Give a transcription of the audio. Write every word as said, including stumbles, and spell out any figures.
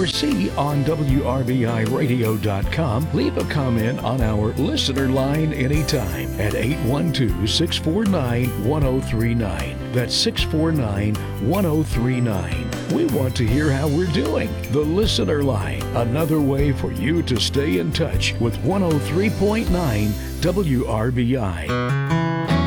or see on W R B I radio dot com. Leave a comment on our listener line anytime at eight one two, six four nine, one oh three nine. That's six four nine, one oh three nine. We want to hear how we're doing. The listener line, another way for you to stay in touch with one oh three point nine W R B I.